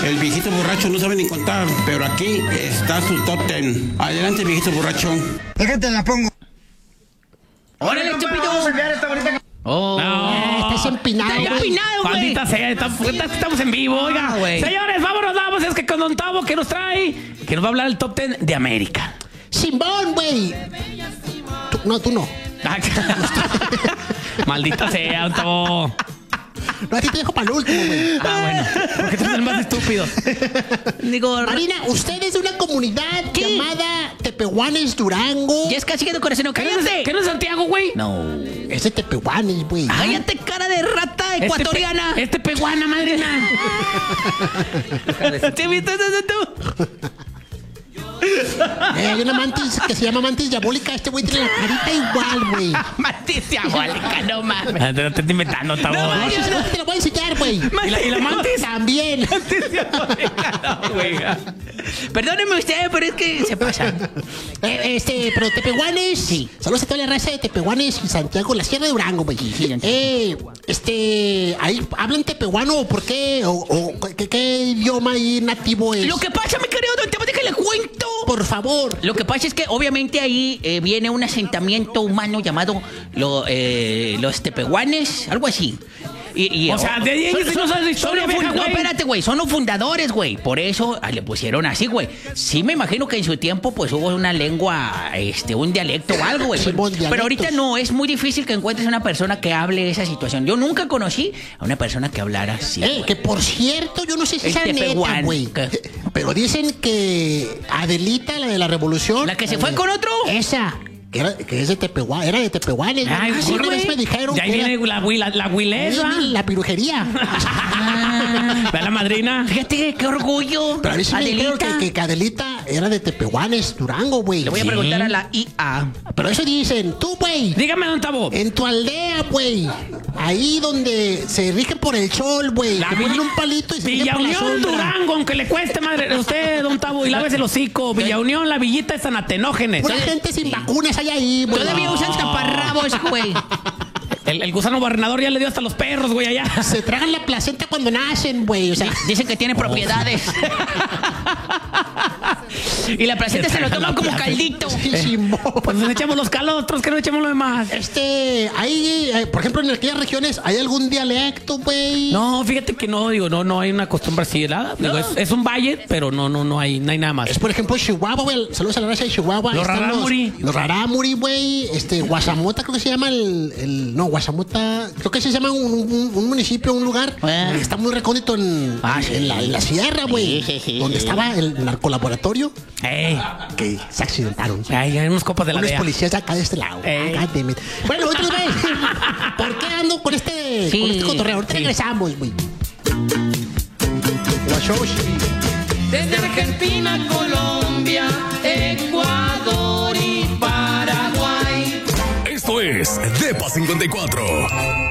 El viejito borracho no sabe ni contar, pero aquí está su top 10. Adelante, viejito borracho. Déjate la pongo. ¡Órale, estúpido! Oh, no, estás empinado, güey. Empinado, güey. Maldita sea, estamos en vivo, oiga. Señores, vámonos, es que con Don Tavo que nos trae, que nos va a hablar el top 10 de América. Simón, güey. Tú no. Maldita sea, Don Tavo. No, a ti te dejo para el último, güey. Bueno, porque tú eres el más estúpido. Digo, Marina, usted es de una comunidad llamada Tepehuanes, Durango. Ya es casi que tu corazón, cállate. ¿Qué no es Santiago, güey? No. Es de Tepehuanes, güey. Cállate, cara de rata ecuatoriana. Es tepehuana, madrina. ¿Te viste tú? Hay una mantis que se llama mantis diabólica. Este güey tiene la carita igual, güey. Mantis diabólica, no mames. Te lo estoy inventando, Tavo. No, te lo voy a enseñar, güey. ¿Y la mantis? También. Mantis diabólica, no, güey. Perdóneme usted, pero es que se pasa. Pero Tepehuanes. Sí. Saludos a toda la raza de Tepehuanes y Santiago, la Sierra de Durango, güey. Sí, ahí hablan tepehuano, ¿por qué? ¿Qué idioma ahí nativo es? Lo que pasa, mi querido Don Tavo, déjale cuento. Por favor. Lo que pasa es que obviamente ahí viene un asentamiento humano llamado los tepehuanes, algo así. O sea, de ahí no sabes la historia, vieja, no, güey. espérate, güey, son los fundadores, güey. Por eso le pusieron así, güey. Sí me imagino que en su tiempo pues hubo una lengua, un dialecto o algo, güey. Pero ahorita no, es muy difícil que encuentres una persona que hable esa situación. Yo nunca conocí a una persona que hablara así, que por cierto, yo no sé si sea neta, güey. Pero dicen que Adelita, la de la Revolución... ¿La que se fue con otro? Esa... Que es de Tepehuanes, era de Tepehuanes. Ay, sí, una vez me dijeron de ahí viene la huilesa. La pirujería. Ve la madrina. Fíjate, qué orgullo. Pero a mí sí me dijeron que Adelita era de Tepehuanes, Durango, güey. Le voy a preguntar a la IA. Pero eso dicen, tú, güey. Dígame, Don Tavo. En tu aldea, güey. Ahí donde se rige por el sol, güey. Te ponen un palito y se rige por la Villa Unión, Durango, aunque le cueste, madre. Usted, Don Tavo, y lávese el hocico. Villa Unión, la villita de San Atenógenes. Pura gente sin vacunas hay ahí, güey. Todavía usan taparrabos, güey. El gusano gobernador ya le dio hasta los perros, güey, allá. Se tragan la placenta cuando nacen, güey. O sea, dicen que tiene propiedades. Y la placenta se lo toman como caldito. Pues nos echamos los calotros, que no echemos lo demás. Hay, por ejemplo, en aquellas regiones, ¿hay algún dialecto, güey? No, fíjate que no, no hay una costumbre así, ¿verdad? Digo, es un valle, pero no hay nada más. Es, por ejemplo, Chihuahua, güey. Saludos a la raza de Chihuahua. Los rarámuri. Los rarámuri, güey. Guasamota, creo que se llama no, Guasamota, creo que se llama un municipio, un lugar. Está muy recóndito en la sierra, güey. Donde estaba el narcolaboratorio. Que se accidentaron. Hay unos copas de la DEA. Unos policías acá de este lado. Bueno, otra vez. ¿Por qué ando con este cotorreo? Ahorita regresamos, güey. Desde Argentina, Colombia, Ecuador y Paraguay. Esto es Depa 54.